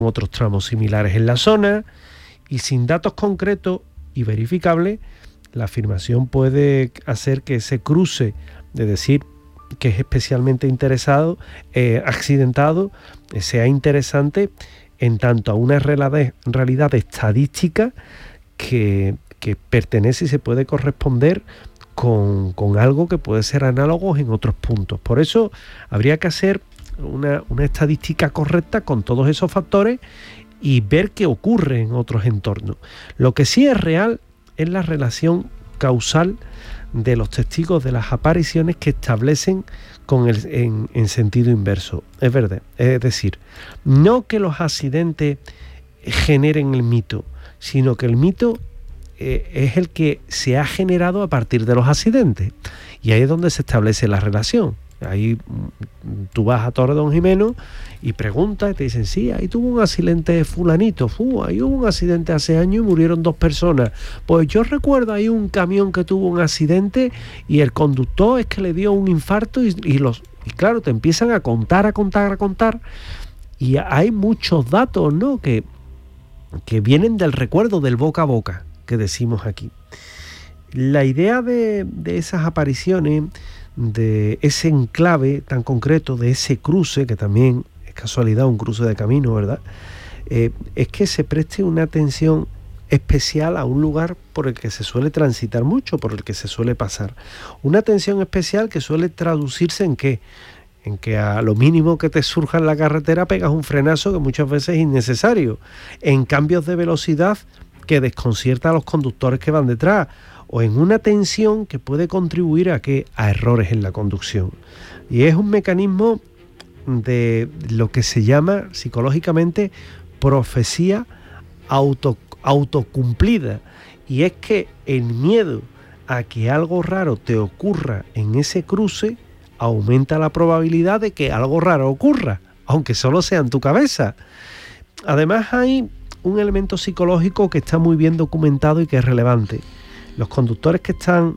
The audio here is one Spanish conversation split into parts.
otros tramos similares en la zona, y sin datos concretos y verificables, la afirmación puede hacer que ese cruce de decir que es especialmente accidentado, sea interesante en tanto a una realidad estadística que pertenece y se puede corresponder con algo que puede ser análogo en otros puntos. Por eso habría que hacer una estadística correcta con todos esos factores y ver qué ocurre en otros entornos. Lo que sí es real es la relación causal de los testigos de las apariciones que establecen en sentido inverso. Es verdad, es decir, no que los accidentes generen el mito, sino que el mito es el que se ha generado a partir de los accidentes, y ahí es donde se establece la relación. Ahí tú vas a Torredonjimeno y preguntas y te dicen, sí, ahí tuvo un accidente fulanito, ahí hubo un accidente hace años y murieron 2 personas. Pues yo recuerdo ahí un camión que tuvo un accidente y el conductor es que le dio un infarto y claro, te empiezan a contar, y hay muchos datos, ¿no?, que vienen del recuerdo, del boca a boca, que decimos aquí. La idea de esas apariciones, de ese enclave tan concreto, de ese cruce, que también es casualidad un cruce de camino, ¿verdad?, es que se preste una atención especial a un lugar por el que se suele transitar mucho, por el que se suele pasar. Una atención especial que suele traducirse en ¿qué? En que a lo mínimo que te surja en la carretera pegas un frenazo que muchas veces es innecesario, en cambios de velocidad que desconcierta a los conductores que van detrás, o en una tensión que puede contribuir a errores en la conducción. Y es un mecanismo de lo que se llama psicológicamente profecía autocumplida, y es que el miedo a que algo raro te ocurra en ese cruce aumenta la probabilidad de que algo raro ocurra, aunque solo sea en tu cabeza. Además, hay un elemento psicológico que está muy bien documentado y que es relevante. Los conductores que están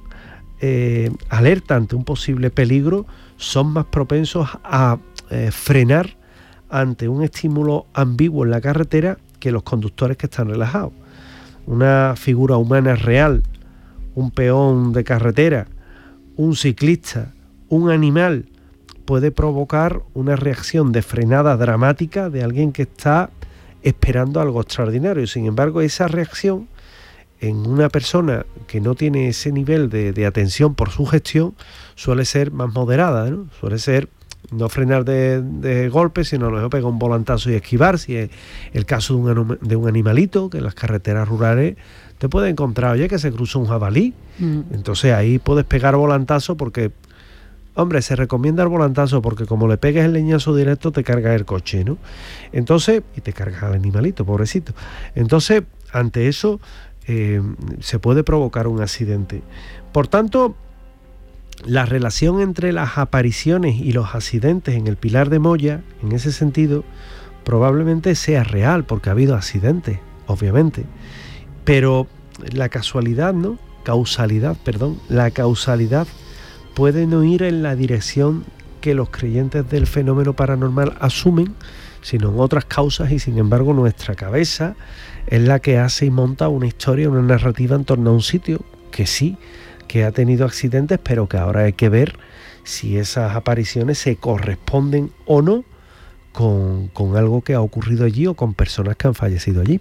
alerta ante un posible peligro son más propensos a frenar ante un estímulo ambiguo en la carretera que los conductores que están relajados. Una figura humana real, un peón de carretera, un ciclista, un animal, puede provocar una reacción de frenada dramática de alguien que está esperando algo extraordinario. Sin embargo, esa reacción en una persona que no tiene ese nivel de atención por su gestión suele ser más moderada, ¿no? Suele ser no frenar de golpe, sino a lo mejor pegar un volantazo y esquivar, si es el caso de un animalito, que en las carreteras rurales te puede encontrar, oye, que se cruza un jabalí. Entonces ahí puedes pegar volantazo porque, hombre, se recomienda el volantazo porque como le pegues el leñazo directo te cargas el coche, ¿no? Entonces, y te cargas al animalito, pobrecito. Entonces, ante eso se puede provocar un accidente. Por tanto, la relación entre las apariciones y los accidentes en el Pilar de Moya, en ese sentido, probablemente sea real, porque ha habido accidentes, obviamente. Pero la causalidad puede no ir en la dirección que los creyentes del fenómeno paranormal asumen, sino en otras causas, y sin embargo nuestra cabeza es la que hace y monta una historia, una narrativa en torno a un sitio que sí, que ha tenido accidentes, pero que ahora hay que ver si esas apariciones se corresponden o no con algo que ha ocurrido allí o con personas que han fallecido allí.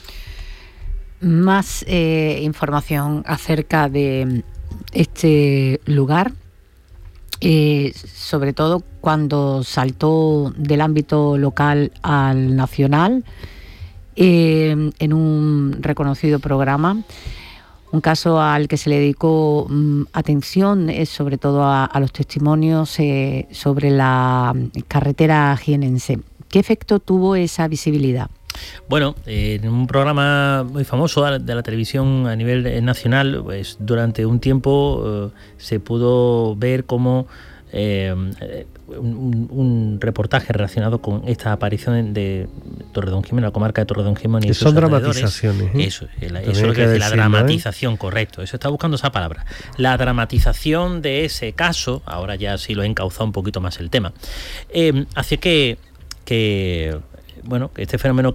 Más información acerca de este lugar, sobre todo cuando saltó del ámbito local al nacional, en un reconocido programa, un caso al que se le dedicó atención, sobre todo a los testimonios sobre la carretera jienense. ¿Qué efecto tuvo esa visibilidad? Bueno, en un programa muy famoso de la televisión a nivel nacional, pues durante un tiempo se pudo ver cómo un reportaje relacionado con esta aparición de Torredonjimeno, la comarca de Torredonjimeno y son dramatizaciones. Eso es lo que dice la dramatización, correcto. Eso está buscando esa palabra. La dramatización de ese caso, ahora ya sí lo he encauzado un poquito más el tema, hace que este fenómeno